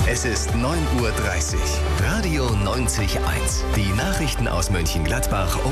Es ist 9:30 Uhr. Radio 90.1. Die Nachrichten aus Mönchengladbach um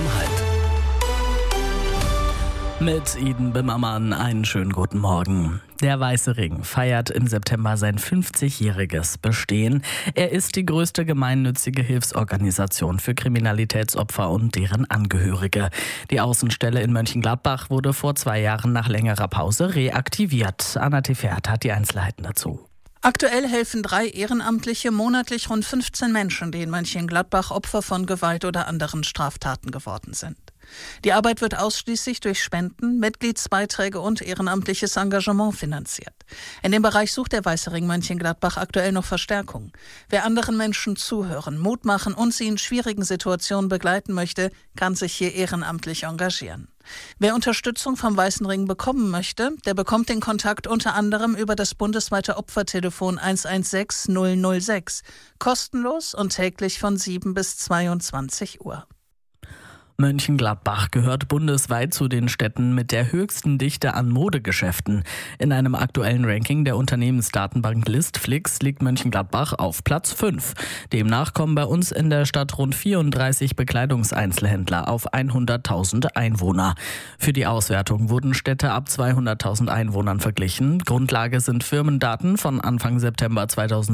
12:30. Mit Iden Bimmermann einen schönen guten Morgen. Der Weiße Ring feiert im September sein 50-jähriges Bestehen. Er ist die größte gemeinnützige Hilfsorganisation für Kriminalitätsopfer und deren Angehörige. Die Außenstelle in Mönchengladbach wurde vor 2 Jahren nach längerer Pause reaktiviert. Anna Tefert hat die Einzelheiten dazu. Aktuell helfen 3 Ehrenamtliche monatlich rund 15 Menschen, die in Mönchengladbach Opfer von Gewalt oder anderen Straftaten geworden sind. Die Arbeit wird ausschließlich durch Spenden, Mitgliedsbeiträge und ehrenamtliches Engagement finanziert. In dem Bereich sucht der Weiße Ring Mönchengladbach aktuell noch Verstärkung. Wer anderen Menschen zuhören, Mut machen und sie in schwierigen Situationen begleiten möchte, kann sich hier ehrenamtlich engagieren. Wer Unterstützung vom Weißen Ring bekommen möchte, der bekommt den Kontakt unter anderem über das bundesweite Opfertelefon 116 006, kostenlos und täglich von 7 bis 22 Uhr. Mönchengladbach gehört bundesweit zu den Städten mit der höchsten Dichte an Modegeschäften. In einem aktuellen Ranking der Unternehmensdatenbank Listflix liegt Mönchengladbach auf Platz 5. Demnach kommen bei uns in der Stadt rund 34 Bekleidungseinzelhändler auf 100.000 Einwohner. Für die Auswertung wurden Städte ab 200.000 Einwohnern verglichen. Grundlage sind Firmendaten von Anfang September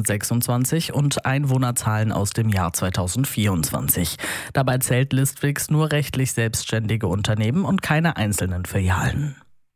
2026 und Einwohnerzahlen aus dem Jahr 2024. Dabei zählt Listflix nur rechtlich selbstständige Unternehmen und keine einzelnen Filialen.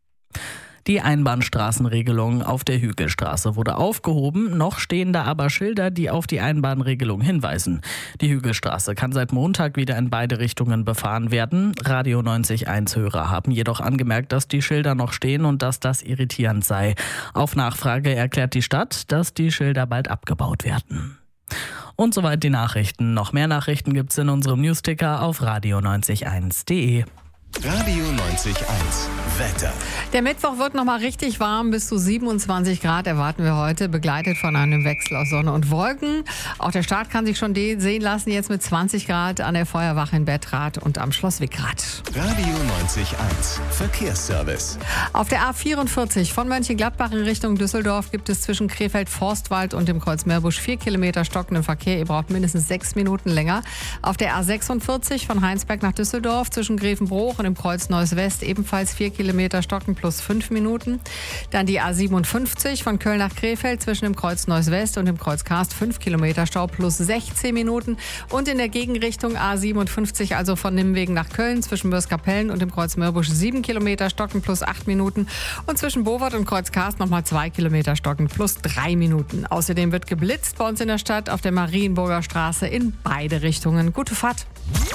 Die Einbahnstraßenregelung auf der Hügelstraße wurde aufgehoben, noch stehen da aber Schilder, die auf die Einbahnregelung hinweisen. Die Hügelstraße kann seit Montag wieder in beide Richtungen befahren werden. Radio 90.1-Hörer haben jedoch angemerkt, dass die Schilder noch stehen und dass das irritierend sei. Auf Nachfrage erklärt die Stadt, dass die Schilder bald abgebaut werden. Und soweit die Nachrichten. Noch mehr Nachrichten gibt's in unserem Newsticker auf radio901.de. Radio 90.1. Wetter. Der Mittwoch wird nochmal richtig warm. Bis zu 27 Grad erwarten wir heute, begleitet von einem Wechsel aus Sonne und Wolken. Auch der Start kann sich schon sehen lassen, jetzt mit 20 Grad an der Feuerwache in Bettrath und am Schloss Wickrath. Radio 90.1. Verkehrsservice. Auf der A44 von Mönchengladbach in Richtung Düsseldorf gibt es zwischen Krefeld-Forstwald und dem Kreuz Meerbusch 4 Kilometer stockenden Verkehr. Ihr braucht mindestens 6 Minuten länger. Auf der A46 von Heinsberg nach Düsseldorf zwischen Grevenbroich und im Kreuz Neuss West ebenfalls 4 Kilometer stocken plus 5 Minuten. Dann die A57 von Köln nach Krefeld zwischen dem Kreuz Neuss West und dem Kreuz Karst 5 Kilometer Stau plus 16 Minuten. Und in der Gegenrichtung A57, also von Nimwegen nach Köln zwischen Börskapellen und dem Kreuz Meerbusch 7 Kilometer stocken plus 8 Minuten. Und zwischen Bowart und Kreuz Karst nochmal 2 Kilometer stocken plus 3 Minuten. Außerdem wird geblitzt bei uns in der Stadt auf der Marienburger Straße in beide Richtungen. Gute Fahrt!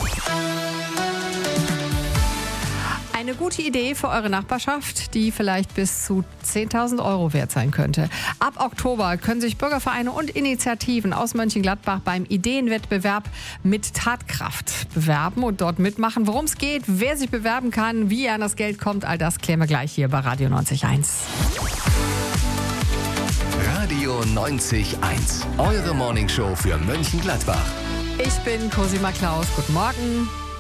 Eine gute Idee für eure Nachbarschaft, die vielleicht bis zu 10.000 € wert sein könnte. Ab Oktober können sich Bürgervereine und Initiativen aus Mönchengladbach beim Ideenwettbewerb mit Tatkraft bewerben und dort mitmachen. Worum es geht, wer sich bewerben kann, wie ihr an das Geld kommt, all das klären wir gleich hier bei Radio 90.1. Radio 90.1. Eure Morningshow für Mönchengladbach. Ich bin Cosima Klaus. Guten Morgen.